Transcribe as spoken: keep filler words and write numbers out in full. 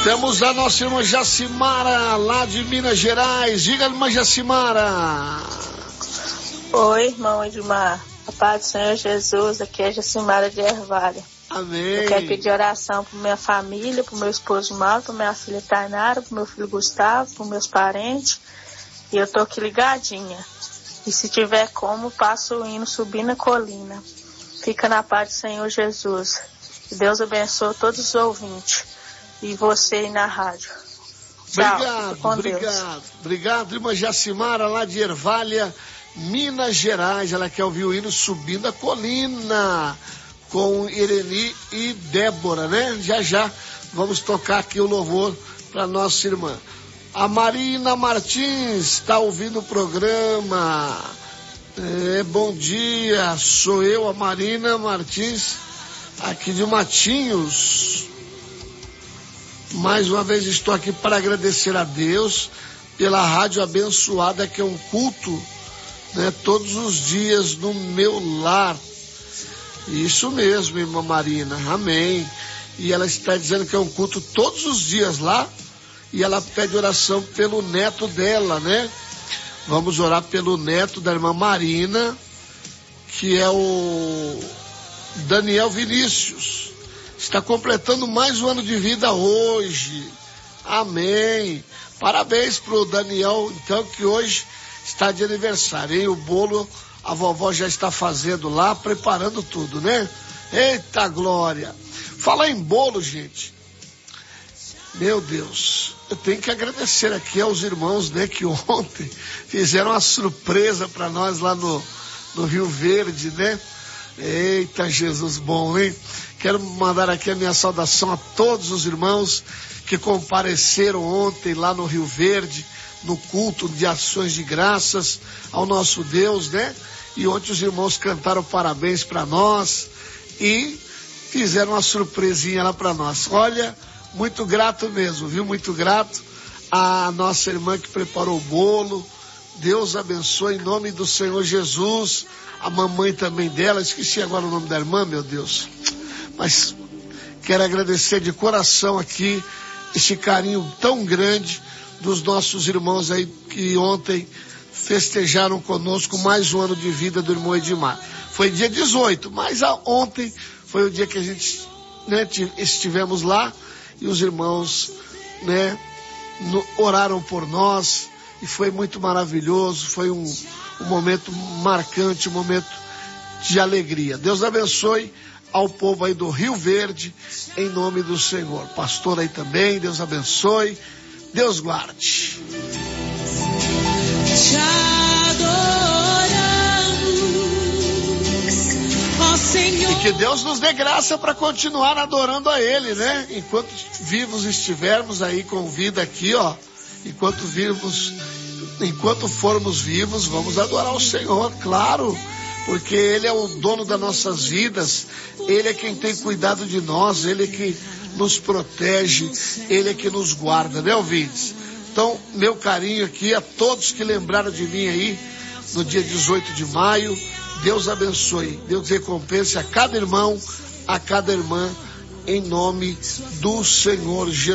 Temos a nossa irmã Jacimara, lá de Minas Gerais. Diga, irmã Jacimara. Oi, irmão Edmar. A paz do Senhor Jesus, aqui é Jacimara de Ervalha. Amém. Eu quero pedir oração para minha família, para o meu esposo Mauro, para minha filha Tainara, para o meu filho Gustavo, para meus parentes. E eu tô aqui ligadinha. E se tiver como, passo o hino Subindo a Colina. Fica na paz do Senhor Jesus. Que Deus abençoe todos os ouvintes. E você aí na rádio. Tchau, obrigado, obrigado. Deus. Obrigado, irmã Jacimara, lá de Ervalha, Minas Gerais. Ela quer ouvir o hino Subindo a Colina, com Ireni e Débora, né? Já já vamos tocar aqui o louvor para nossa irmã. A Marina Martins está ouvindo o programa. É, bom dia, sou eu, a Marina Martins, aqui de Matinhos. Mais uma vez estou aqui para agradecer a Deus pela rádio abençoada, que é um culto, né, todos os dias no meu lar. Isso mesmo, irmã Marina, amém. E ela está dizendo que é um culto todos os dias lá, e ela pede oração pelo neto dela, né? Vamos orar pelo neto da irmã Marina, que é o Daniel Vinícius. Está completando mais um ano de vida hoje. Amém. Parabéns pro Daniel, então, que hoje está de aniversário, hein? O bolo a vovó já está fazendo lá, preparando tudo, né? Eita glória! Falar em bolo, gente. Meu Deus, eu tenho que agradecer aqui aos irmãos, né, que ontem fizeram uma surpresa para nós lá no, no Rio Verde, né? Eita, Jesus bom, hein? Quero mandar aqui a minha saudação a todos os irmãos que compareceram ontem lá no Rio Verde, no culto de ações de graças ao nosso Deus, né? E ontem os irmãos cantaram parabéns para nós e fizeram uma surpresinha lá para nós. Olha, muito grato mesmo, viu? Muito grato a nossa irmã que preparou o bolo. Deus abençoe em nome do Senhor Jesus. A mamãe também dela, esqueci agora o nome da irmã, meu Deus. Mas quero agradecer de coração aqui esse carinho tão grande dos nossos irmãos aí que ontem festejaram conosco mais um ano de vida do irmão Edmar. Foi dia dezoito, mas a, ontem foi o dia que a gente, né, estivemos lá e os irmãos, né, no, oraram por nós e foi muito maravilhoso, foi um, um momento marcante, um momento de alegria. Deus abençoe ao povo aí do Rio Verde, em nome do Senhor. Pastor aí também, Deus abençoe, Deus guarde. Te adoramos, ó Senhor. E que Deus nos dê graça para continuar adorando a Ele, né? Enquanto vivos estivermos aí com vida aqui, ó. Enquanto vivos, enquanto formos vivos, vamos adorar o Senhor, claro. Porque Ele é o dono das nossas vidas, Ele é quem tem cuidado de nós, Ele é que nos protege, Ele é que nos guarda, né, ouvintes? Então, meu carinho aqui a todos que lembraram de mim aí, no dia dezoito de maio, Deus abençoe, Deus recompense a cada irmão, a cada irmã, em nome do Senhor Jesus.